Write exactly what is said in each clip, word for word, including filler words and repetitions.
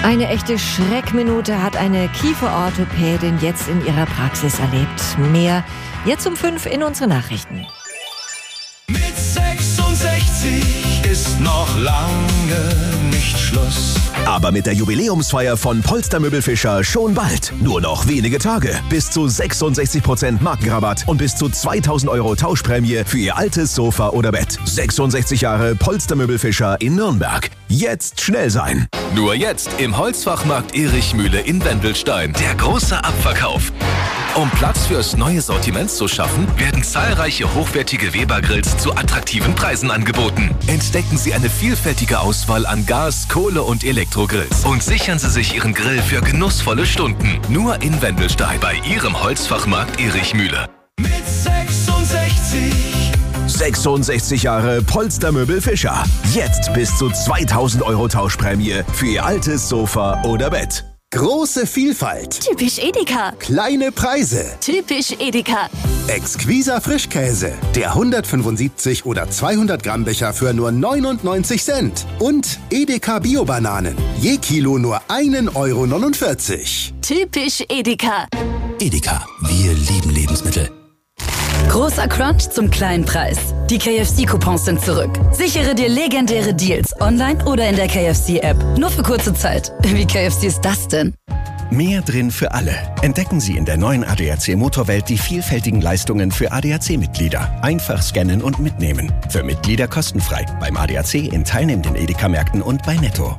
Eine echte Schreckminute hat eine Kieferorthopädin jetzt in ihrer Praxis erlebt. Mehr jetzt um fünf in unsere Nachrichten. Mit sechsundsechzig ist noch lange nicht Schluss. Aber mit der Jubiläumsfeier von Polster Fischer schon bald. Nur noch wenige Tage. Bis zu sechsundsechzig Prozent Markenrabatt und bis zu zweitausend Euro Tauschprämie für Ihr altes Sofa oder Bett. sechsundsechzig Jahre Polster Fischer in Nürnberg. Jetzt schnell sein. Nur jetzt im Holzfachmarkt Erichmühle in Wendelstein. Der große Abverkauf. Um Platz fürs neue Sortiment zu schaffen, werden zahlreiche hochwertige Weber-Grills zu attraktiven Preisen angeboten. Entdecken Sie eine vielfältige Auswahl an Gas-, Kohle- und Elektrogrills und sichern Sie sich Ihren Grill für genussvolle Stunden. Nur in Wendelstein bei Ihrem Holzfachmarkt Erichmühle. Mit sechsundsechzig. sechsundsechzig Jahre Polster Fischer. Jetzt bis zu zweitausend Euro Tauschprämie für Ihr altes Sofa oder Bett. Große Vielfalt. Typisch Edeka. Kleine Preise. Typisch Edeka. Exquiser Frischkäse. Der hundertfünfundsiebzig oder zweihundert Gramm Becher für nur neunundneunzig Cent. Und Edeka Bio-Bananen. Je Kilo nur ein Euro neunundvierzig. Typisch Edeka. Edeka. Wir lieben Lebensmittel. Großer Crunch zum kleinen Preis. Die K F C-Coupons sind zurück. Sichere dir legendäre Deals online oder in der K F C-App. Nur für kurze Zeit. Wie K F C ist das denn? Mehr drin für alle. Entdecken Sie in der neuen A D A C Motorwelt die vielfältigen Leistungen für A D A C-Mitglieder. Einfach scannen und mitnehmen. Für Mitglieder kostenfrei. Beim A D A C in teilnehmenden Edeka-Märkten und bei Netto.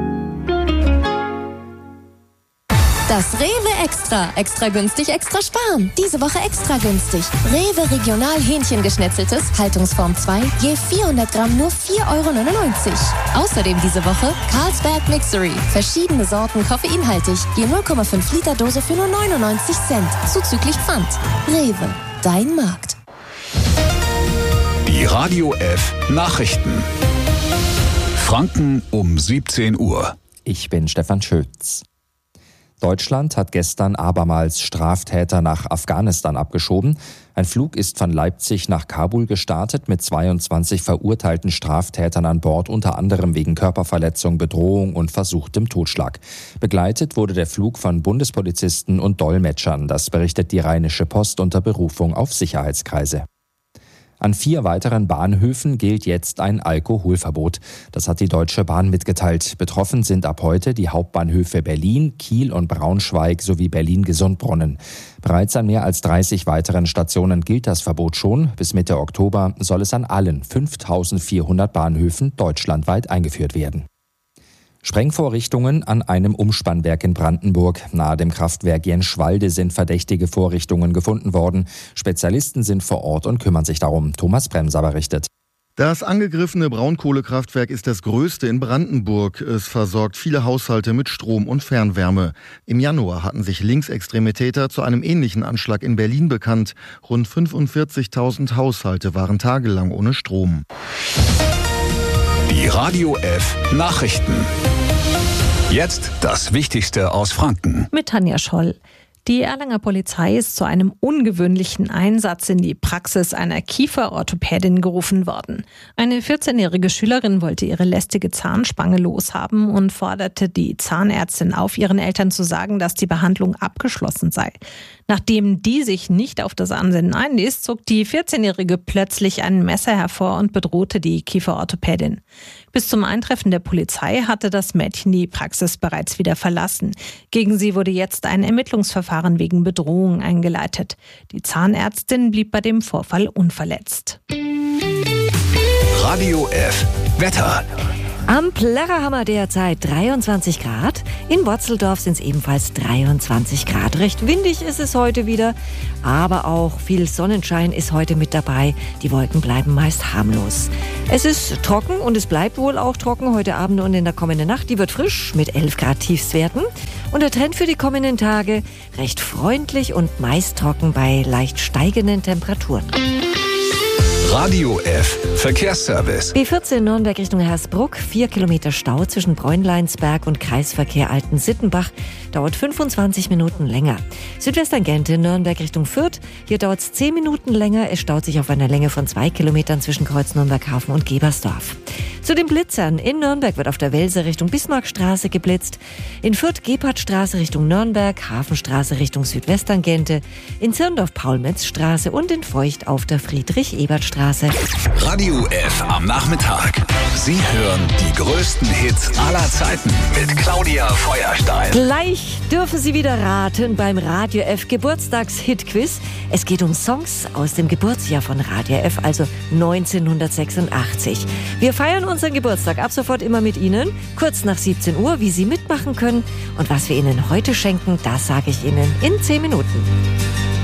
Das Rewe Extra. Extra günstig, extra sparen. Diese Woche extra günstig. Rewe Regional Hähnchengeschnetzeltes, Haltungsform zwei, je vierhundert Gramm nur vier Euro neunundneunzig. Außerdem diese Woche Carlsberg Mixery. Verschiedene Sorten koffeinhaltig, je null Komma fünf Liter Dose für nur neunundneunzig Cent. Zuzüglich Pfand. Rewe, dein Markt. Die Radio F Nachrichten. Franken um siebzehn Uhr. Ich bin Stefan Schütz. Deutschland hat gestern abermals Straftäter nach Afghanistan abgeschoben. Ein Flug ist von Leipzig nach Kabul gestartet mit zweiundzwanzig verurteilten Straftätern an Bord, unter anderem wegen Körperverletzung, Bedrohung und versuchtem Totschlag. Begleitet wurde der Flug von Bundespolizisten und Dolmetschern. Das berichtet die Rheinische Post unter Berufung auf Sicherheitskreise. An vier weiteren Bahnhöfen gilt jetzt ein Alkoholverbot. Das hat die Deutsche Bahn mitgeteilt. Betroffen sind ab heute die Hauptbahnhöfe Berlin, Kiel und Braunschweig sowie Berlin-Gesundbrunnen. Bereits an mehr als dreißig weiteren Stationen gilt das Verbot schon. Bis Mitte Oktober soll es an allen fünftausendvierhundert Bahnhöfen deutschlandweit eingeführt werden. Sprengvorrichtungen an einem Umspannwerk in Brandenburg. Nahe dem Kraftwerk Jenschwalde sind verdächtige Vorrichtungen gefunden worden. Spezialisten sind vor Ort und kümmern sich darum. Thomas Bremser berichtet. Das angegriffene Braunkohlekraftwerk ist das größte in Brandenburg. Es versorgt viele Haushalte mit Strom und Fernwärme. Im Januar hatten sich linksextreme Täter zu einem ähnlichen Anschlag in Berlin bekannt. Rund fünfundvierzigtausend Haushalte waren tagelang ohne Strom. Die Radio F Nachrichten. Jetzt das Wichtigste aus Franken. Mit Tanja Scholl. Die Erlanger Polizei ist zu einem ungewöhnlichen Einsatz in die Praxis einer Kieferorthopädin gerufen worden. Eine vierzehnjährige Schülerin wollte ihre lästige Zahnspange loshaben und forderte die Zahnärztin auf, ihren Eltern zu sagen, dass die Behandlung abgeschlossen sei. Nachdem die sich nicht auf das Ansinnen einließ, zog die vierzehnjährige plötzlich ein Messer hervor und bedrohte die Kieferorthopädin. Bis zum Eintreffen der Polizei hatte das Mädchen die Praxis bereits wieder verlassen. Gegen sie wurde jetzt ein Ermittlungsverfahren wegen Bedrohung eingeleitet. Die Zahnärztin blieb bei dem Vorfall unverletzt. Radio F Wetter. Am Plärrer haben wir derzeit dreiundzwanzig Grad. In Worzeldorf sind es ebenfalls dreiundzwanzig Grad. Recht windig ist es heute wieder, aber auch viel Sonnenschein ist heute mit dabei. Die Wolken bleiben meist harmlos. Es ist trocken und es bleibt wohl auch trocken heute Abend und in der kommenden Nacht. Die wird frisch mit elf Grad Tiefstwerten. Und der Trend für die kommenden Tage recht freundlich und meist trocken bei leicht steigenden Temperaturen. Radio F. Verkehrsservice. B vierzehn Nürnberg Richtung Hersbruck. Vier Kilometer Stau zwischen Bräunleinsberg und Kreisverkehr Alten-Sittenbach. Dauert fünfundzwanzig Minuten länger. Südwesttangente Nürnberg Richtung Fürth. Hier dauert es zehn Minuten länger. Es staut sich auf einer Länge von zwei Kilometern zwischen Kreuz Nürnberghafen und Gebersdorf. Zu den Blitzern. In Nürnberg wird auf der Welser Richtung Bismarckstraße geblitzt. In Fürth Gebhardtstraße Richtung Nürnberg, Hafenstraße Richtung Südwesttangente. In Zirndorf Paul-Metz-Straße und in Feucht auf der Friedrich-Ebert-Straße. Radio F am Nachmittag. Sie hören die größten Hits aller Zeiten mit Claudia Feuerstein. Gleich dürfen Sie wieder raten beim Radio F Geburtstags-Hit-Quiz. Es geht um Songs aus dem Geburtsjahr von Radio F, also neunzehnhundertsechsundachtzig. Wir feiern unseren Geburtstag ab sofort immer mit Ihnen. Kurz nach siebzehn Uhr, wie Sie mitmachen können. Und was wir Ihnen heute schenken, das sage ich Ihnen in zehn Minuten.